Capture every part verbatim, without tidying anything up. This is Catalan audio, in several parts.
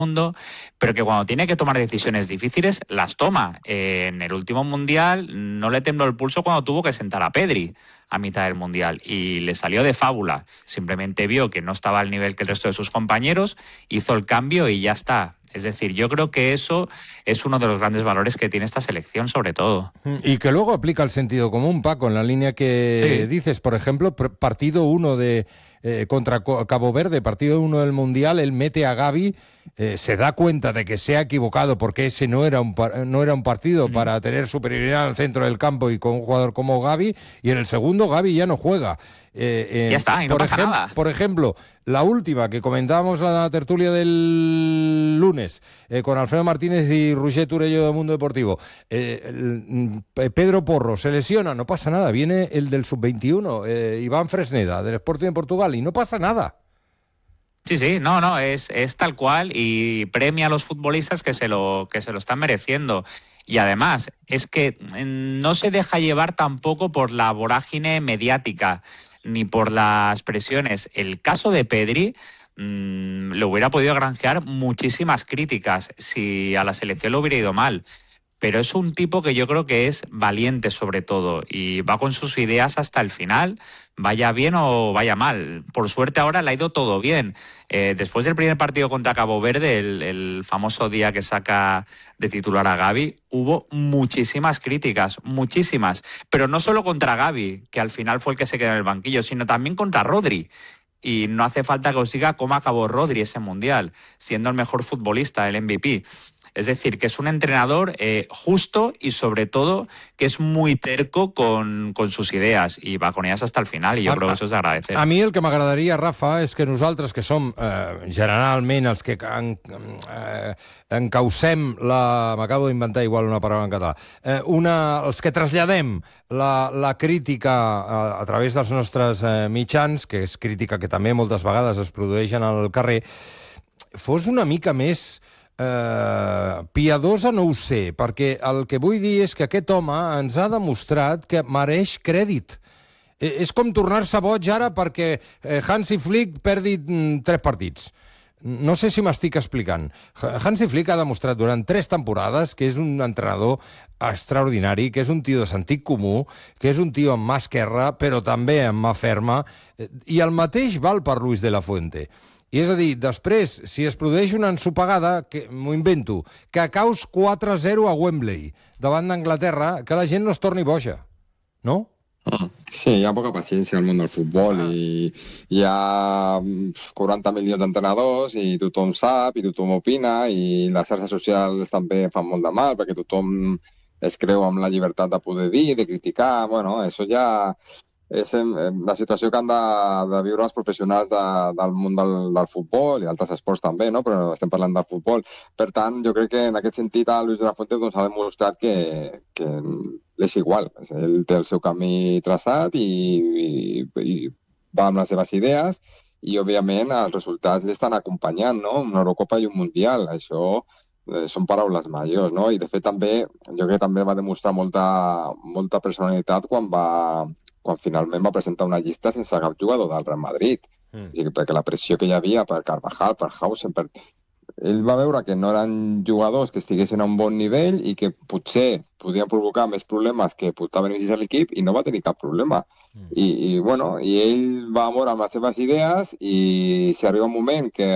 mundo, pero que cuando tiene que tomar decisiones difíciles, las toma. Eh, en el último Mundial no le tembló el pulso cuando tuvo que sentar a Pedri a mitad del Mundial y le salió de fábula. Simplemente vio que no estaba al nivel que el resto de sus compañeros, hizo el cambio y ya está. Es decir, yo creo que eso es uno de los grandes valores que tiene esta selección, sobre todo. Y que luego aplica el sentido común, Paco, en la línea que sí dices. Por ejemplo, partido uno de eh, contra Cabo Verde, partido uno del Mundial, él mete a Gavi, eh, se da cuenta de que se ha equivocado porque ese no era un, no era un partido mm. para tener superioridad al centro del campo y con un jugador como Gavi, y en el segundo Gavi ya no juega. Eh, eh, ya está, y no por pasa nada. Por ejemplo, la última que comentábamos, la tertulia del lunes, eh, con Alfredo Martínez y Roger Turello de Mundo Deportivo. Eh, el, el, Pedro Porro se lesiona, no pasa nada. Viene el del sub veintiuno, eh, Iván Fresneda, del Sporting de Portugal, y no pasa nada. Sí, sí, no, no, es, es tal cual y premia a los futbolistas que se lo, que se lo están mereciendo. Y además, es que no se deja llevar tampoco por la vorágine mediática ni por las presiones. El caso de Pedri mmm, le hubiera podido granjear muchísimas críticas si a la selección le hubiera ido mal. Pero es un tipo que yo creo que es valiente sobre todo y va con sus ideas hasta el final, vaya bien o vaya mal. Por suerte ahora le ha ido todo bien. Eh, después del primer partido contra Cabo Verde, el, el famoso día que saca de titular a Gavi, hubo muchísimas críticas, muchísimas. Pero no solo contra Gavi, que al final fue el que se quedó en el banquillo, sino también contra Rodri. Y no hace falta que os diga cómo acabó Rodri ese Mundial, siendo el mejor futbolista, el M V P. Es decir, que es un entrenador eh, justo y sobre todo que es muy terco con, con sus idees i va con elles hasta el final i jo a, crec que això és d'agradecer. A mi el que m'agradaria, Rafa, és que nosaltres, que som eh, generalment els que en, eh, encaucem la... m'acabo d'inventar igual una paraula en català. Eh, una, els que traslladem la, la crítica a, a través dels nostres eh, mitjans, que és crítica que també moltes vegades es produeixen al carrer, fos una mica més... Uh, piadosa no ho sé, perquè el que vull dir és que aquest home ens ha demostrat que mereix crèdit. Eh, és com tornar-se boig ara perquè eh, Hansi Flick perdi mm, tres partits. No sé si m'estic explicant. Hansi Flick ha demostrat durant tres temporades que és un entrenador extraordinari, que és un tio de sentit comú, que és un tio amb mà esquerra, però també amb mà ferma, i el mateix val per Luis de la Fuente. I és a dir, després, si es produeix una ensopegada, que m'ho invento, que caus quatre a zero a Wembley davant d'Anglaterra, que la gent no es torni boja, no? Sí, hi ha poca paciència al món del futbol ah. i hi ha quaranta milions d'entrenadors i tothom sap i tothom opina i les xarxes socials també fan molt de mal perquè tothom es creu amb la llibertat de poder dir, de criticar, bueno, això ja... és la situació que han de, de viure els professionals de, del món del, del futbol i altres esports també, no? Però estem parlant del futbol. Per tant, jo crec que en aquest sentit el Luis de la Fuente doncs, ha demostrat que, que és igual. Ell té el seu camí traçat i, i, i va amb les seves idees i, òbviament, els resultats l'estan acompanyant, no? Una Eurocopa i un Mundial. Això eh, són paraules majors, no? I, de fet, també, jo crec que també va demostrar molta, molta personalitat quan va... quan finalment va presentar una llista sense cap jugador del Real Madrid. Mm. O sigui, perquè la pressió que hi havia per Carvajal, per Hausen... Per... Ell va veure que no eren jugadors que estiguessin a un bon nivell i que potser podien provocar més problemes que portaven beneficis a l'equip i no va tenir cap problema. Mm. I, i, bueno, i ell va amor amb les seves idees i si arriba un moment que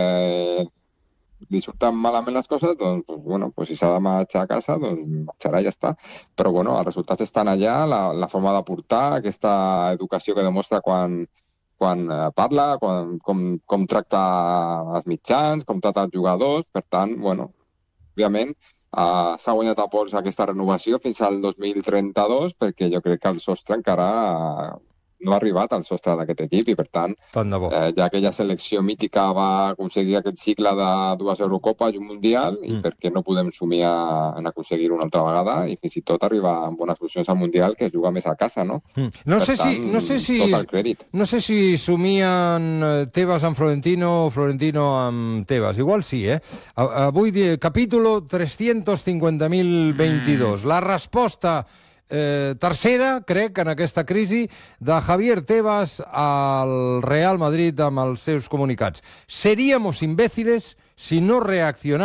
li surten malament les coses, doncs, pues, bueno, pues, si s'ha de marxar a casa, doncs marxarà i ja està. Però bueno, els resultats estan allà, la, la forma de portar, aquesta educació que demostra quan, quan eh, parla, quan, com, com tracta els mitjans, com tracta els jugadors. Per tant, bueno, òbviament, eh, s'ha guanyat a pols aquesta renovació fins al dos mil trenta-dos, perquè jo crec que el sostre encara... Eh, no ha arribat al sostre d'aquest equip i, per tant, eh, ja aquella selecció mítica va aconseguir aquest cicle de dues Eurocopes i un Mundial mm. i per què no podem somiar en aconseguir una altra vegada i fins i tot arribar amb bones posicions al Mundial que es juga més a casa, no? Mm. No, per sé tant, si, no sé si tot el crèdit. No sé si somien Tebas amb Florentino o Florentino amb Tebas. Igual sí, eh? Avui, capítulo trescientos cincuenta mil veintidós. La resposta... Eh, tercera, crec, en aquesta crisi de Javier Tebas al Real Madrid amb els seus comunicats. Seríamos imbéciles si no reaccionem